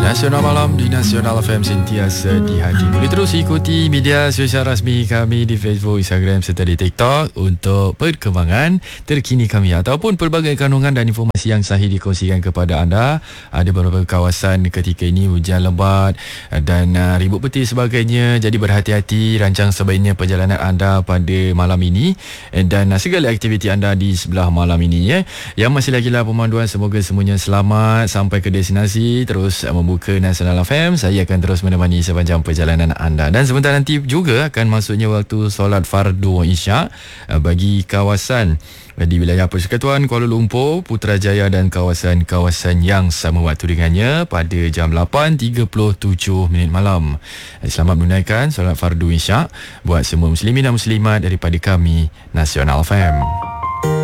Nasional Malam di Nasional FM sentiasa di hati. Boleh terus ikuti media sosial rasmi kami di Facebook, Instagram serta di TikTok untuk perkembangan terkini kami ataupun pelbagai kandungan dan informasi yang sahih dikongsikan kepada anda. Ada beberapa kawasan ketika ini hujan lebat dan ribut peti sebagainya. Jadi berhati-hati, rancang sebaiknya perjalanan anda pada malam ini dan segala aktiviti anda di sebelah malam ini ya. Yang masih lagi lah pemanduan, semoga semuanya selamat sampai ke destinasi. Terus membuka Nasional FM, saya akan terus menemani sepanjang perjalanan anda. Dan sebentar nanti juga akan masuknya waktu solat fardu Isyak bagi kawasan di wilayah Persekutuan Kuala Lumpur, Putrajaya dan kawasan-kawasan yang sama waktu dengannya pada jam 8.37 malam. Selamat menunaikan solat fardu Isyak buat semua muslimin dan muslimat daripada kami Nasional FM.